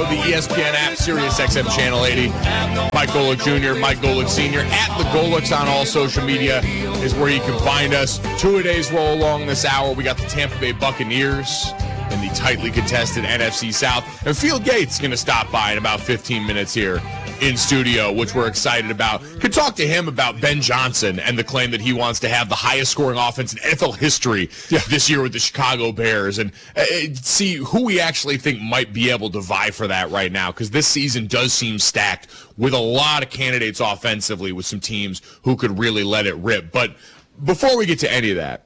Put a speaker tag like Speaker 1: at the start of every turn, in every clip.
Speaker 1: the ESPN app, Sirius XM Channel 80. Mike Golick Jr., Mike Golick Sr. At the Golicks on all social media is where you can find us. Two-a-days roll along this hour. We got the Tampa Bay Buccaneers in the tightly contested NFC South. And Field Gates going to stop by in about 15 minutes here in studio, which we're excited about. Could talk to him about Ben Johnson and the claim that he wants to have the highest scoring offense in NFL history this year with the Chicago Bears, and see who we actually think might be able to vie for that right now, because this season does seem stacked with a lot of candidates offensively with some teams who could really let it rip. But before we get to any of that,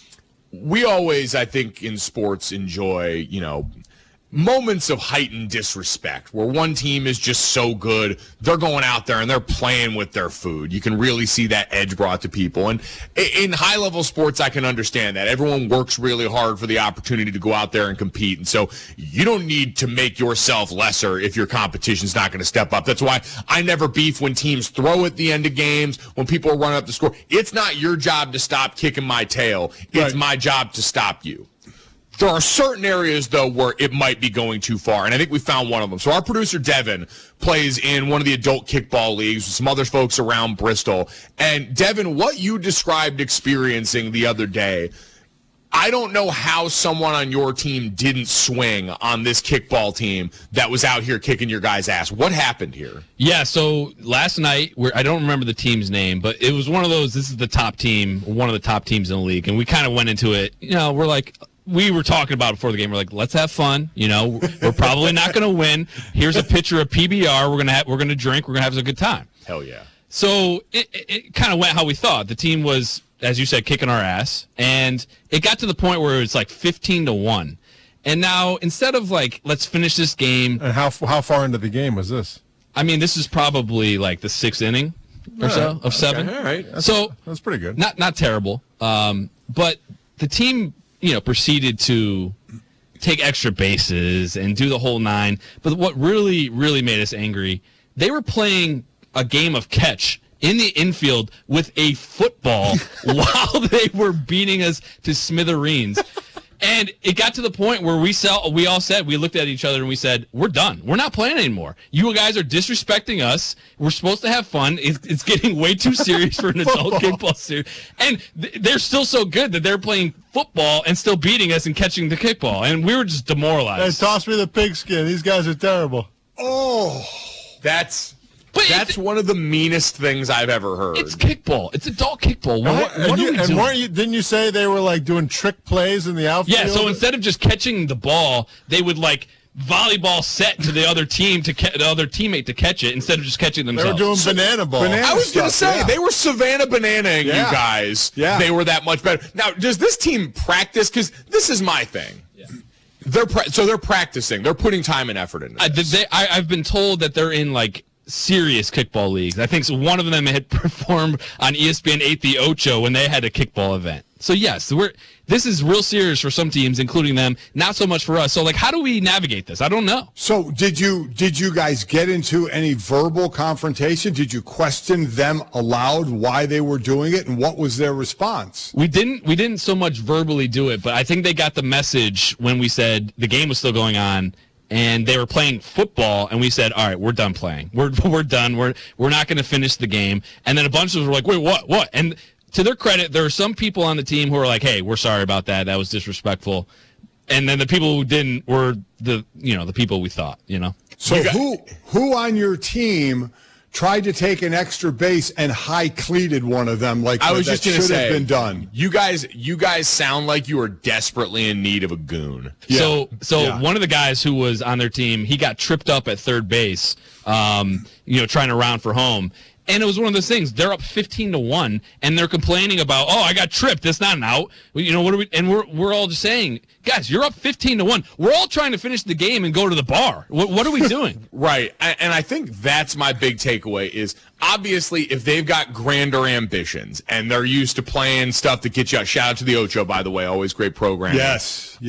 Speaker 1: we always, I think, in sports enjoy, moments of heightened disrespect where one team is just so good, they're going out there and they're playing with their food. You can really see that edge brought to people. And in high-level sports, I can understand that. Everyone works really hard for the opportunity to go out there and compete. And so you don't need to make yourself lesser if your competition's not going to step up. That's why I never beef when teams throw at the end of games, when people are running up the score. It's not your job to stop kicking my tail. It's my job to stop you. There are certain areas, though, where it might be going too far, and I think we found one of them. So our producer, Devin, plays in one of the adult kickball leagues with some other folks around Bristol. And, Devin, what you described experiencing the other day, I don't know how someone on your team didn't swing on this kickball team that was out here kicking your guys' ass. What happened here?
Speaker 2: Yeah, so last night, I don't remember the team's name, but it was one of those, this is the top team, one of the top teams in the league, and we kind of went into it, we're like, we were talking about it before the game. We're like, let's have fun. We're probably not going to win. Here's a picture of PBR. We're going to drink. We're going to have a good time.
Speaker 1: Hell yeah.
Speaker 2: So it kind of went how we thought. The team was, as you said, kicking our ass, and it got to the point where it's like 15-1. And now instead of like, let's finish this game.
Speaker 3: And how far into the game was this?
Speaker 2: I mean, this is probably like the 6th inning or so of 7.
Speaker 3: All right. That's pretty good.
Speaker 2: Not terrible. But the team, proceeded to take extra bases and do the whole 9. But what really, really made us angry, they were playing a game of catch in the infield with a football while they were beating us to smithereens. And it got to the point where we looked at each other and we said, we're done. We're not playing anymore. You guys are disrespecting us. We're supposed to have fun. It's getting way too serious for an adult kickball series. And they're still so good that they're playing football and still beating us and catching the kickball. And we were just demoralized.
Speaker 3: Hey, toss me the pigskin. These guys are terrible.
Speaker 1: Oh, that's one of the meanest things I've ever heard.
Speaker 2: It's kickball. It's adult kickball. What are we doing?
Speaker 3: Didn't you say they were like doing trick plays in the outfield?
Speaker 2: Yeah, so instead of just catching the ball, they would like volleyball set to the other team the other teammate to catch it instead of just catching themselves.
Speaker 3: They were doing banana ball.
Speaker 1: I was going to say, they were Savannah Bananaing you guys.
Speaker 3: Yeah.
Speaker 1: They were that much better. Now, does this team practice? Because this is my thing. Yeah. They're practicing. They're putting time and effort into this.
Speaker 2: I've been told that they're in like serious kickball leagues. I think one of them had performed on ESPN 8 The Ocho when they had a kickball event. So yes, this is real serious for some teams, including them. Not so much for us. So like, how do we navigate this? I don't know.
Speaker 4: So did you guys get into any verbal confrontation? Did you question them aloud why they were doing it, and what was their response?
Speaker 2: We didn't so much verbally do it, but I think they got the message when we said the game was still going on. And they were playing football, and we said, all right, we're done playing. We're done. We're not going to finish the game. And then a bunch of us were like, wait, what? And to their credit, there are some people on the team who are like, hey, we're sorry about that. That was disrespectful. And then the people who didn't were the people we thought,
Speaker 4: So who on your team tried to take an extra base and high cleated one of them like
Speaker 1: I was just going to say,
Speaker 4: have been done?
Speaker 1: You guys sound like you are desperately in need of a goon.
Speaker 2: Yeah. So one of the guys who was on their team, he got tripped up at third base, trying to round for home. And it was one of those things. They're up 15-1, and they're complaining about, oh, I got tripped. That's not an out. What are we? And we're all just saying, guys, you're up 15-1. We're all trying to finish the game and go to the bar. What are we doing?
Speaker 1: Right. And I think that's my big takeaway is obviously if they've got grander ambitions and they're used to playing stuff that gets you out. Shout out to the Ocho, by the way. Always great program.
Speaker 4: Yes.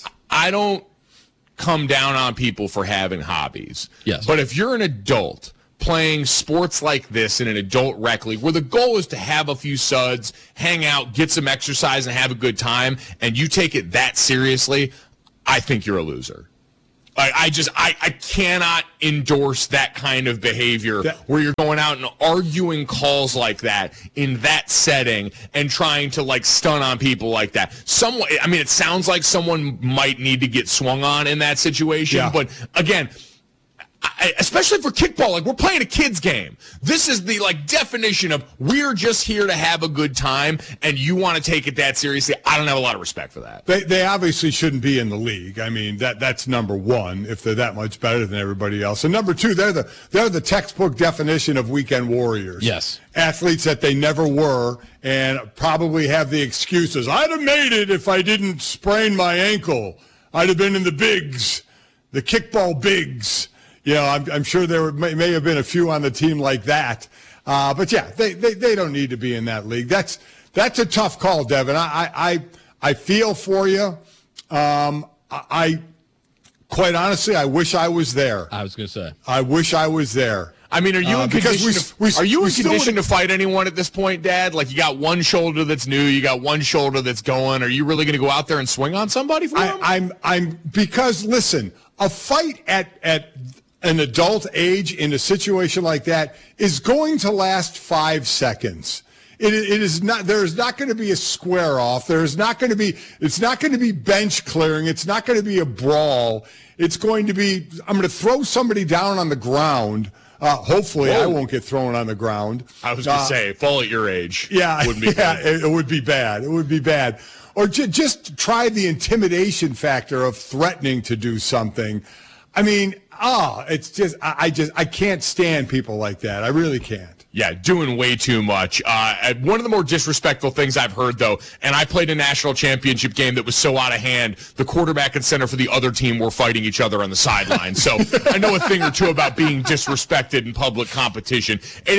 Speaker 1: I don't come down on people for having hobbies.
Speaker 2: Yes.
Speaker 1: But if you're an adult playing sports like this in an adult rec league where the goal is to have a few suds, hang out, get some exercise, and have a good time, and you take it that seriously, I think you're a loser. I cannot endorse that kind of behavior where you're going out and arguing calls like that in that setting and trying to like stun on people like that. It sounds like someone might need to get swung on in that situation, but again, especially for kickball, like we're playing a kid's game. This is the definition of we're just here to have a good time, and you want to take it that seriously. I don't have a lot of respect for that.
Speaker 4: They obviously shouldn't be in the league. I mean, that's number one if they're that much better than everybody else. And number two, they're the textbook definition of weekend warriors.
Speaker 2: Yes,
Speaker 4: athletes that they never were, and probably have the excuses. I'd have made it if I didn't sprain my ankle. I'd have been in the bigs, the kickball bigs. I'm sure there may have been a few on the team like that. But yeah, they don't need to be in that league. That's a tough call, Devin. I feel for you. I quite honestly, I wish I was there.
Speaker 2: I was going to say.
Speaker 4: I wish I was there.
Speaker 1: I mean, are you in condition to fight anyone at this point, Dad? Like, you got one shoulder that's new, you got one shoulder that's going. Are you really going to go out there and swing on somebody for them?
Speaker 4: Because listen, a fight at an adult age in a situation like that is going to last 5 seconds. It is not. There is not going to be a square off. It's not going to be bench clearing. It's not going to be a brawl. It's going to be, I'm going to throw somebody down on the ground. Hopefully, I won't get thrown on the ground.
Speaker 1: I was going to say, fall at your age.
Speaker 4: Yeah, it would be bad. It would be bad. Or just try the intimidation factor of threatening to do something. I mean, it's just I can't stand people like that. I really can't.
Speaker 1: Yeah, doing way too much. One of the more disrespectful things I've heard, though, and I played a national championship game that was so out of hand, the quarterback and center for the other team were fighting each other on the sideline. So I know a thing or two about being disrespected in public competition.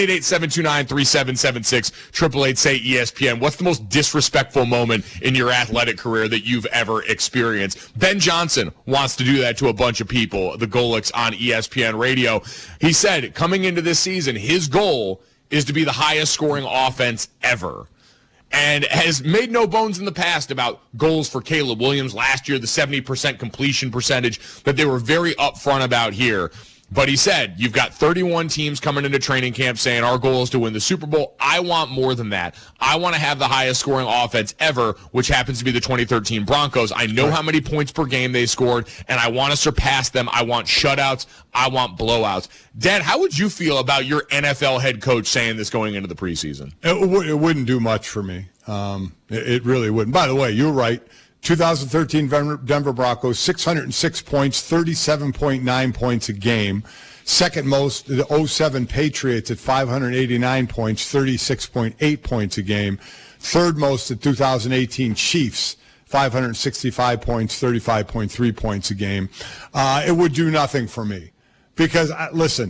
Speaker 1: 888-729-3776, 888-SAY-ESPN. What's the most disrespectful moment in your athletic career that you've ever experienced? Ben Johnson wants to do that to a bunch of people, the Golics on ESPN Radio. He said coming into this season, his goal is to be the highest scoring offense ever, and has made no bones in the past about goals for Caleb Williams last year, the 70% completion percentage that they were very upfront about here. But he said, you've got 31 teams coming into training camp saying our goal is to win the Super Bowl. I want more than that. I want to have the highest scoring offense ever, which happens to be the 2013 Broncos. I know how many points per game they scored, and I want to surpass them. I want shutouts. I want blowouts. Dad, how would you feel about your NFL head coach saying this going into the preseason?
Speaker 4: It wouldn't do much for me. It really wouldn't. By the way, you're right. 2013 Denver Broncos, 606 points, 37.9 points a game. Second most, the 07 Patriots at 589 points, 36.8 points a game. Third most, the 2018 Chiefs, 565 points, 35.3 points a game. It would do nothing for me because, listen,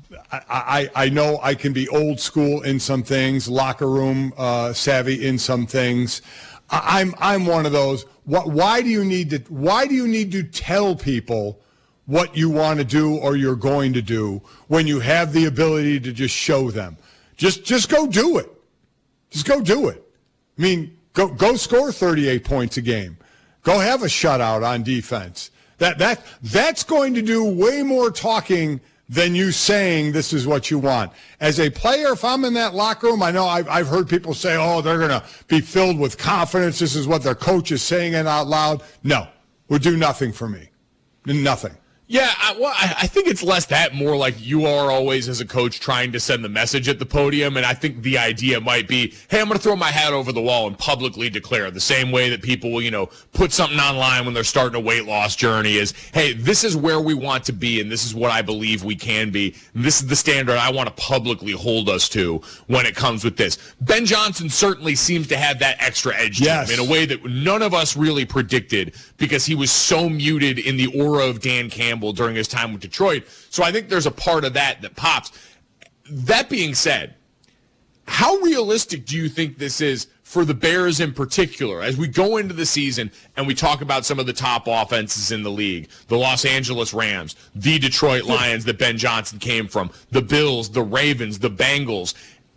Speaker 4: I know I can be old school in some things, locker room savvy in some things. I'm one of those. Why do you need to tell people what you want to do or you're going to do when you have the ability to just show them? Just go do it. Just go do it. I mean, go score 38 points a game. Go have a shutout on defense. That's going to do way more talking than you saying this is what you want. As a player, if I'm in that locker room, I know I've heard people say, oh, they're going to be filled with confidence. This is what their coach is saying it out loud. No, would do nothing for me. Nothing.
Speaker 1: Yeah, I think it's less that, more like you are always, as a coach, trying to send the message at the podium, and I think the idea might be, hey, I'm going to throw my hat over the wall and publicly declare, the same way that people will, put something online when they're starting a weight loss journey is, hey, this is where we want to be, and this is what I believe we can be. And this is the standard I want to publicly hold us to when it comes with this. Ben Johnson certainly seems to have that extra edge to him in a way that none of us really predicted because he was so muted in the aura of Dan Campbell during his time with Detroit. So I think there's a part of that pops. That being said, how realistic do you think this is for the Bears in particular as we go into the season and we talk about some of the top offenses in the league? The Los Angeles Rams, the Detroit Lions that Ben Johnson came from, the Bills, the Ravens, the Bengals.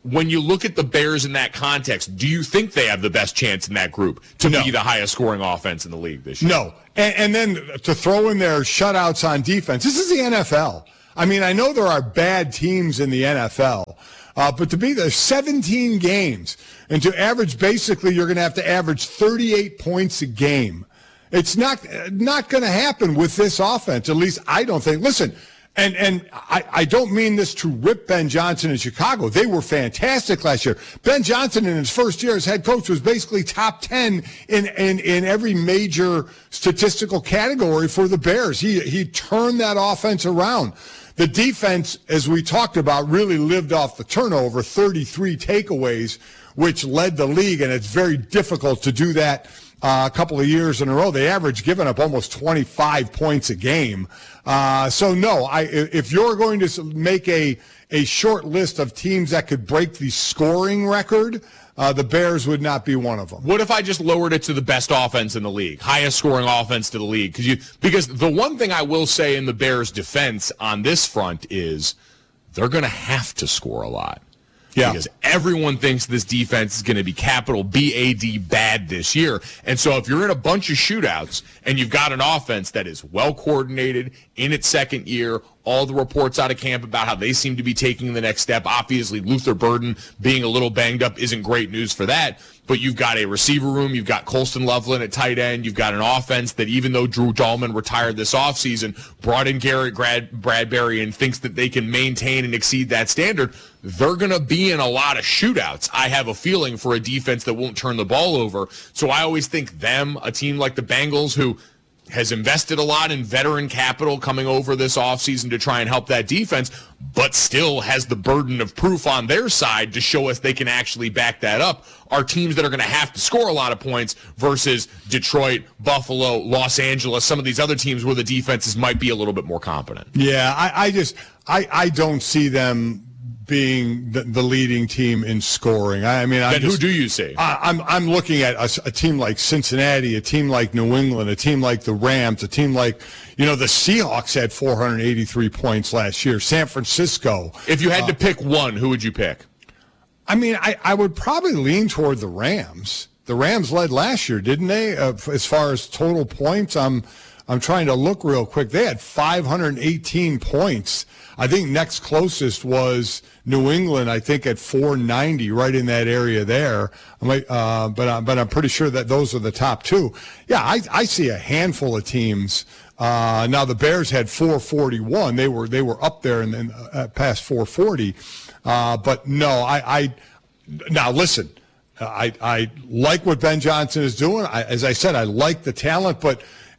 Speaker 1: when you look at the Bears in that context, do you think they have the best chance in that group to be the highest scoring offense in the league this year?
Speaker 4: No. And then to throw in their shutouts on defense, this is the NFL. I mean, I know there are bad teams in the NFL, but to be there 17 games and to average, basically, you're going to have to average 38 points a game. It's not going to happen with this offense, at least I don't think. Listen, and I don't mean this to rip Ben Johnson in Chicago. They were fantastic last year. Ben Johnson in his first year as head coach was basically top 10 in every major statistical category for the Bears. He turned that offense around. The defense, as we talked about, really lived off the turnover, 33 takeaways, which led the league, and it's very difficult to do that a couple of years in a row. They average giving up almost 25 points a game. So, no, if you're going to make a short list of teams that could break the scoring record, the Bears would not be one of them.
Speaker 1: What if I just lowered it to the best offense in the league, highest scoring offense to the league? Because the one thing I will say in the Bears' defense on this front is they're going to have to score a lot. Yeah. Because everyone thinks this defense is going to be capital B-A-D bad this year. And so if you're in a bunch of shootouts and you've got an offense that is well coordinated in its second year, all the reports out of camp about how they seem to be taking the next step. Obviously, Luther Burden being a little banged up isn't great news for that. But you've got a receiver room. You've got Colston Loveland at tight end. You've got an offense that, even though Drew Dahlman retired this offseason, brought in Garrett Bradbury and thinks that they can maintain and exceed that standard. They're going to be in a lot of shootouts. I have a feeling for a defense that won't turn the ball over. So I always think them, a team like the Bengals, who has invested a lot in veteran capital coming over this offseason to try and help that defense, but still has the burden of proof on their side to show us they can actually back that up, are teams that are going to have to score a lot of points versus Detroit, Buffalo, Los Angeles, some of these other teams where the defenses might be a little bit more competent.
Speaker 4: Yeah, I don't see them being the leading team in scoring.
Speaker 1: Who do you see?
Speaker 4: I'm looking at a team like Cincinnati, a team like New England, a team like the Rams, a team like, the Seahawks had 483 points last year. San Francisco.
Speaker 1: If you had to pick one, who would you pick?
Speaker 4: I would probably lean toward the Rams. The Rams led last year, didn't they? As far as total points, I'm trying to look real quick. They had 518 points. I think next closest was New England, I think at 490, right in that area there. But I'm pretty sure that those are the top two. Yeah, I see a handful of teams. Now the Bears had 441. They were up there and then past 440. But no, now listen. I like what Ben Johnson is doing. As I said, I like the talent, but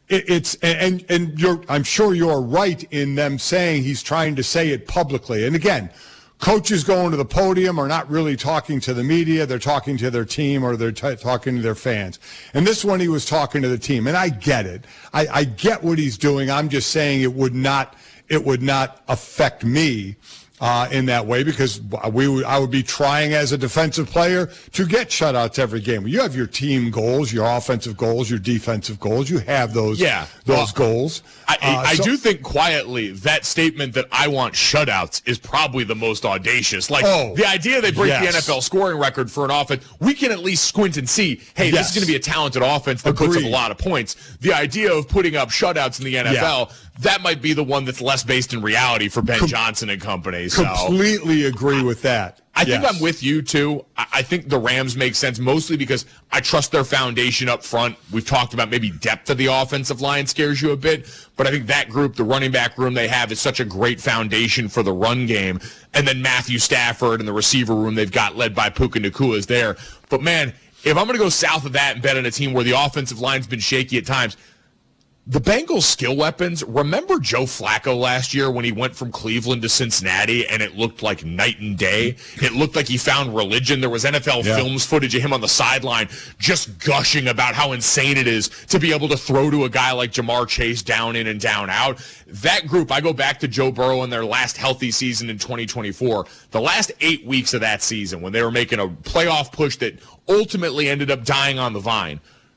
Speaker 4: I'm sure you're right in them saying he's trying to say it publicly. And again, coaches going to the podium are not really talking to the media. They're talking to their team or they're talking to their fans. And this one, he was talking to the team. And I get it. I get what he's doing. I'm just saying it would not affect me in that way, because I would be trying as a defensive player to get shutouts every game. You have your team goals, your offensive goals, your defensive goals. You have those goals.
Speaker 1: I do think quietly that statement that I want shutouts is probably the most audacious. The idea they break the NFL scoring record for an offense, we can at least squint and see, hey, this is going to be a talented offense that puts up a lot of points. The idea of putting up shutouts in the NFL, that might be the one that's less based in reality for Ben Johnson and company.
Speaker 4: Completely agree with that.
Speaker 1: I think I'm with you, too. I think the Rams make sense mostly because I trust their foundation up front. We've talked about maybe depth of the offensive line scares you a bit, but I think that group, the running back room they have, is such a great foundation for the run game. And then Matthew Stafford and the receiver room they've got led by Puka Nacua is there. But, man, if I'm going to go south of that and bet on a team where the offensive line's been shaky at times, the Bengals' skill weapons, remember Joe Flacco last year when he went from Cleveland to Cincinnati and it looked like night and day? It looked like he found religion. There was NFL films footage of him on the sideline just gushing about how insane it is to be able to throw to a guy like Jamar Chase down in and down out. That group, I go back to Joe Burrow in their last healthy season in 2024. The last 8 weeks of that season when they were making a playoff push that ultimately ended up dying on the vine,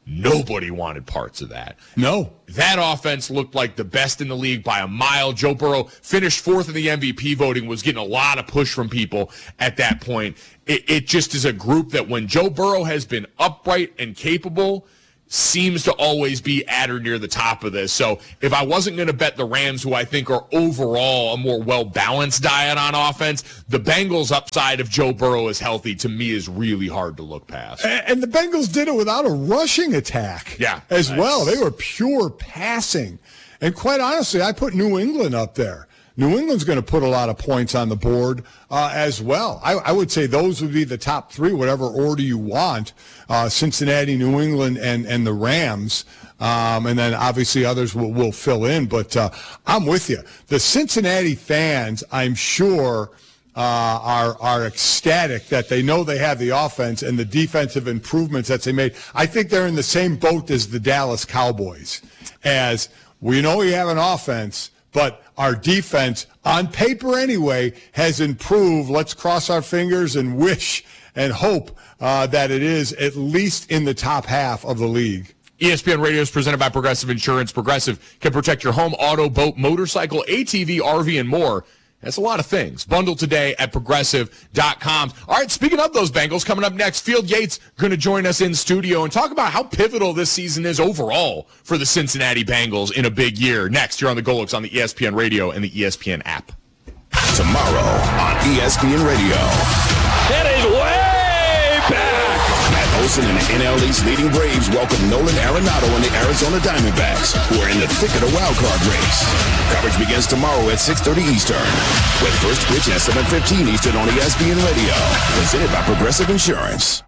Speaker 1: nobody wanted parts of that.
Speaker 4: No.
Speaker 1: That offense looked like the best in the league by a mile. Joe Burrow finished fourth in the MVP voting, was getting a lot of push from people at that point. It just is a group that when Joe Burrow has been upright and capable, seems to always be at or near the top of this. So if I wasn't going to bet the Rams, who I think are overall a more well-balanced diet on offense, the Bengals' upside if Joe Burrow is healthy, to me, is really hard to look past.
Speaker 4: And the Bengals did it without a rushing attack as well. They were pure passing. And quite honestly, I put New England up there. New England's going to put a lot of points on the board as well. I would say those would be the top three, whatever order you want. Cincinnati, New England, and the Rams. And then obviously others will fill in. But I'm with you. The Cincinnati fans, I'm sure, are ecstatic that they know they have the offense and the defensive improvements that they made. I think they're in the same boat as the Dallas Cowboys. As we know we have an offense, but our defense, on paper anyway, has improved. Let's cross our fingers and wish and hope that it is at least in the top half of the league.
Speaker 1: ESPN Radio is presented by Progressive Insurance. Progressive can protect your home, auto, boat, motorcycle, ATV, RV, and more. That's a lot of things. Bundle today at Progressive.com. All right, speaking of those Bengals, coming up next, Field Yates going to join us in studio and talk about how pivotal this season is overall for the Cincinnati Bengals in a big year. Next, you're on the Golux on the ESPN Radio and the ESPN app.
Speaker 5: Tomorrow on ESPN Radio.
Speaker 2: That is way back.
Speaker 5: Matt Olson and the NL East leading Braves welcome Nolan Arenado and the Arizona Diamondbacks, who are in the thick of the wild card race. Coverage begins tomorrow at 6:30 Eastern, with first pitch at 7:15 Eastern on ESPN Radio. Presented by Progressive Insurance.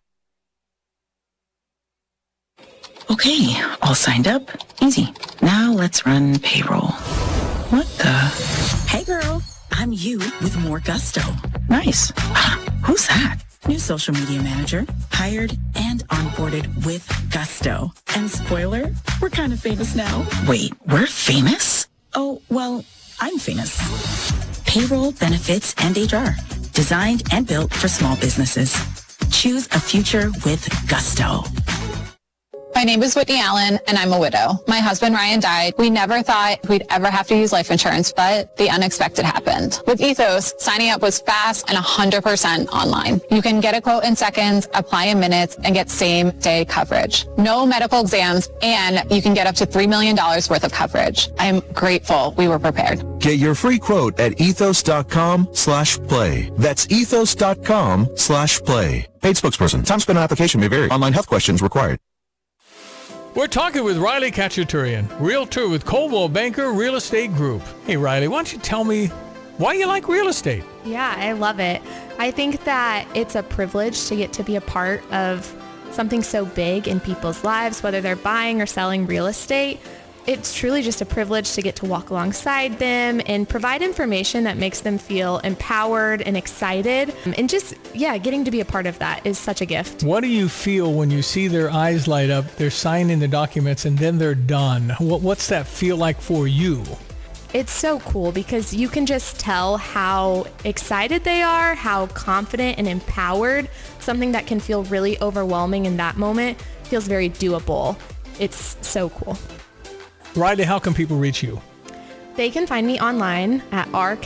Speaker 6: Okay, all signed up. Easy. Now let's run payroll. What the? Hey girl, I'm you with more gusto. Nice. Who's that? New social media manager, hired and onboarded with gusto. And spoiler, we're kind of famous now. Wait, we're famous? Oh, well, I'm famous. Payroll, benefits, and HR. Designed and built for small businesses. Choose a future with gusto.
Speaker 7: My name is Whitney Allen, and I'm a widow. My husband, Ryan, died. We never thought we'd ever have to use life insurance, but the unexpected happened. With Ethos, signing up was fast and 100% online. You can get a quote in seconds, apply in minutes, and get same-day coverage. No medical exams, and you can get up to $3 million worth of coverage. I am grateful we were prepared.
Speaker 8: Get your free quote at ethos.com/play. That's ethos.com/play. Paid spokesperson. Time spent on application may vary. Online health questions required.
Speaker 9: We're talking with Riley Kachaturian, realtor with Coldwell Banker Real Estate Group. Hey, Riley, why don't you tell me why you like real estate?
Speaker 10: Yeah, I love it. I think that it's a privilege to get to be a part of something so big in people's lives, whether they're buying or selling real estate. It's truly just a privilege to get to walk alongside them and provide information that makes them feel empowered and excited. And just, getting to be a part of that is such a gift.
Speaker 9: What do you feel when you see their eyes light up, they're signing the documents, and then they're done? What's that feel like for you?
Speaker 10: It's so cool because you can just tell how excited they are, how confident and empowered. Something that can feel really overwhelming in that moment feels very doable. It's so cool.
Speaker 9: Riley, how can people reach you?
Speaker 10: They can find me online at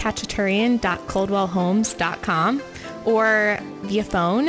Speaker 10: rkachaturian.coldwellhomes.com or via phone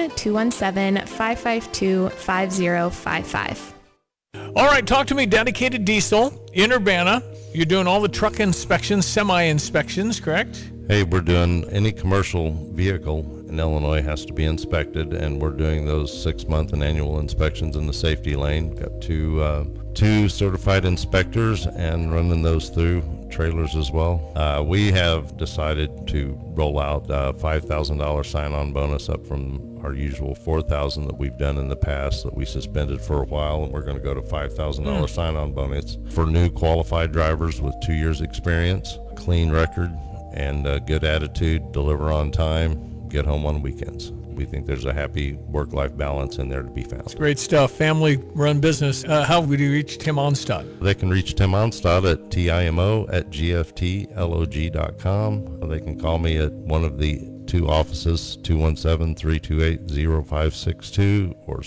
Speaker 10: 217-552-5055.
Speaker 9: All right, talk to me. Dedicated Diesel in Urbana. You're doing all the truck inspections, semi-inspections, correct?
Speaker 11: Hey, we're doing any commercial vehicle in Illinois has to be inspected, and we're doing those 6-month and annual inspections in the safety lane. Got two certified inspectors and running those through trailers as well. We have decided to roll out a $5,000 sign-on bonus up from our usual $4,000 that we've done in the past that we suspended for a while, and we're going to go to $5,000 sign-on bonus for new qualified drivers with 2 years experience, clean record, and a good attitude, deliver on time, get home on weekends. We think there's a happy work-life balance in there to be found.
Speaker 9: It's great stuff. Family-run business. How would you reach Tim Onstad?
Speaker 11: They can reach Tim Onstad at TIMO@GFTLOG.com. They can call me at one of the 2 offices, 217-328-0562 or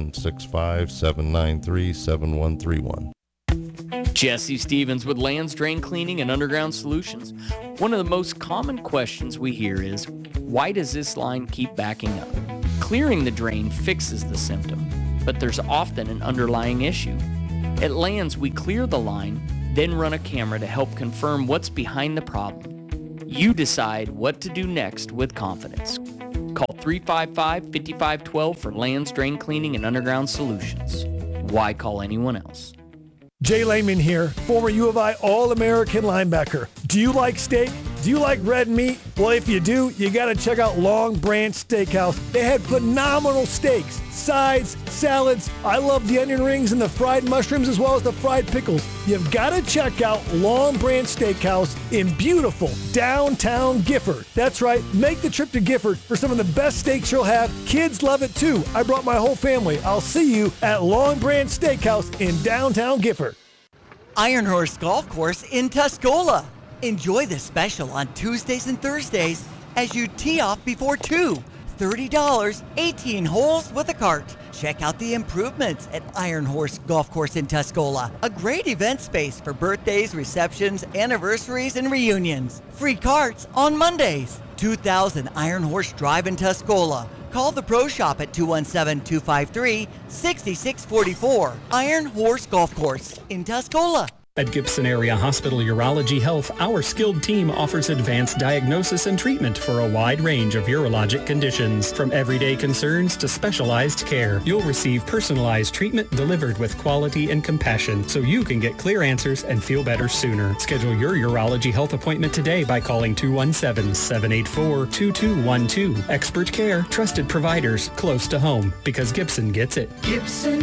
Speaker 11: 765-793-7131.
Speaker 12: Jesse Stevens with Lands Drain Cleaning and Underground Solutions. One of the most common questions we hear is, why does this line keep backing up? Clearing the drain fixes the symptom, but there's often an underlying issue. At Lands, we clear the line, then run a camera to help confirm what's behind the problem. You decide what to do next with confidence. Call 355-5512 for Lands Drain Cleaning and Underground Solutions. Why call anyone else?
Speaker 13: Jay Lehman here, former U of I All-American linebacker. Do you like steak? Do you like red meat? Well, if you do, you got to check out Long Branch Steakhouse. They had phenomenal steaks, sides, salads. I love the onion rings and the fried mushrooms as well as the fried pickles. You've got to check out Long Branch Steakhouse in beautiful downtown Gifford. That's right, make the trip to Gifford for some of the best steaks you'll have. Kids love it too. I brought my whole family. I'll see you at Long Branch Steakhouse in downtown Gifford.
Speaker 14: Iron Horse Golf Course in Tuscola. Enjoy the special on Tuesdays and Thursdays as you tee off before 2. $30, 18 holes with a cart. Check out the improvements at Iron Horse Golf Course in Tuscola. A great event space for birthdays, receptions, anniversaries, and reunions. Free carts on Mondays. 2000 Iron Horse Drive in Tuscola. Call the Pro Shop at 217-253-6644. Iron Horse Golf Course in Tuscola.
Speaker 15: At Gibson Area Hospital Urology Health, our skilled team offers advanced diagnosis and treatment for a wide range of urologic conditions. From everyday concerns to specialized care, you'll receive personalized treatment delivered with quality and compassion so you can get clear answers and feel better sooner. Schedule your urology health appointment today by calling 217-784-2212. Expert care, trusted providers, close to home, because Gibson gets it.
Speaker 16: Gibson